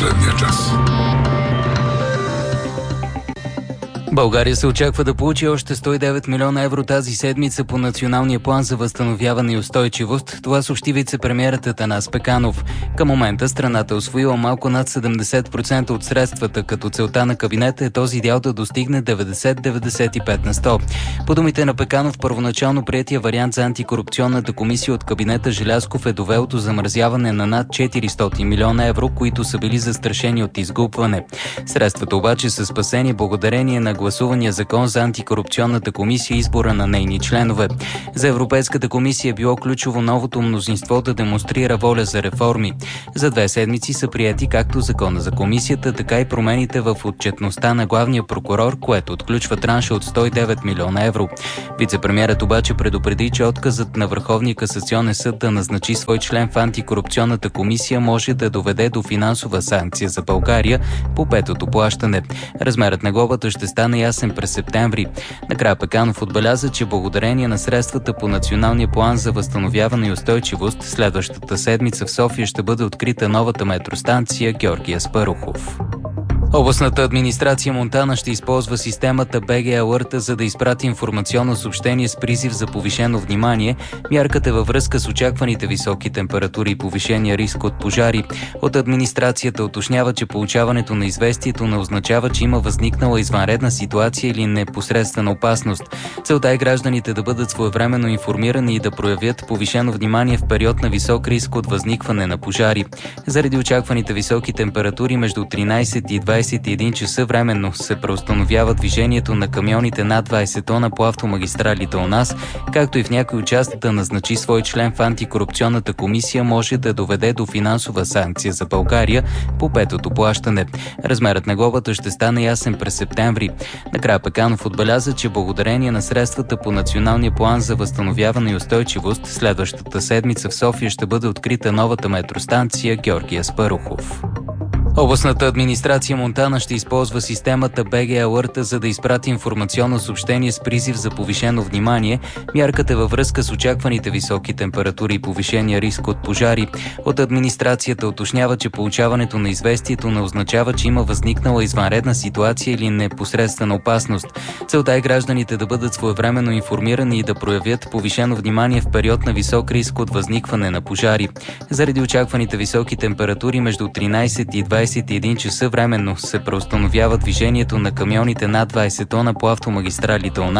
последния час. България се очаква да получи още 109 милиона евро тази седмица по Националния план за възстановяване и устойчивост. Това съобщи вице-премиерът Атанас Пеканов. Към момента страната е усвоила малко над 70% от средствата, като целта на кабинета е този дял да достигне 90-95 на 100. По думите на Пеканов, първоначално приетия вариант за антикорупционната комисия от кабинета Желязков е довел до замразяване на над 400 милиона евро, които са били застрашени от изгубване. Средствата обаче са спасени благодарение на гласувания закон за антикорупционната комисия и избора на нейни членове. За Европейската комисия е било ключово новото мнозинство да демонстрира воля за реформи. За 2 седмици са приети както закона за комисията, така и промените в отчетността на главния прокурор, което отключва транша от 109 милиона евро. Вицепремиерът обаче предупреди, че отказът на Върховния касационен съд да назначи свой член в антикорупционната комисия може да доведе до финансова санкция за България по петото плащане. Размерът на глобата ще стане ясен през септември. Накрая Пеканов отбеляза, че благодарение на средствата по Националния план за възстановяване и устойчивост, следващата седмица в София ще бъде открита новата метростанция Георги Аспарухов. Областната администрация Монтана ще използва системата BG Alert, за да изпрати информационно съобщение с призив за повишено внимание. Мярката е във връзка с очакваните високи температури и повишения риск от пожари. От администрацията уточнява, че получаването на известието не означава, че има възникнала извънредна ситуация или непосредствена опасност. Целта е гражданите да бъдат своевременно информирани и да проявят повишено внимание в период на висок риск от възникване на пожари. Заради очакваните високи температури между 13 и 21 часа временно се преустановява движението на камионите над 20 тона по автомагистралите у нас, както и в някои участъци да назначи свой член в антикорупционната комисия може да доведе до финансова санкция за България по петото плащане. Размерът на глобата ще стане ясен през септември. Накрая Пеканов отбеляза, че благодарение на средствата по Националния план за възстановяване и устойчивост, следващата седмица в София ще бъде открита новата метростанция Георги Аспарухов. Областната администрация Монтана ще използва системата BG Alert, за да изпрати информационно съобщение с призив за повишено внимание. Мярката е във връзка с очакваните високи температури и повишения риск от пожари. От администрацията уточнява, че получаването на известието не означава, че има възникнала извънредна ситуация или непосредствена опасност. Целта е гражданите да бъдат своевременно информирани и да проявят повишено внимание в период на висок риск от възникване на пожари. Заради очакваните високи температури между 13 и 21 часа временно се преустановява движението на камионите над 20 тона по автомагистралите у нас,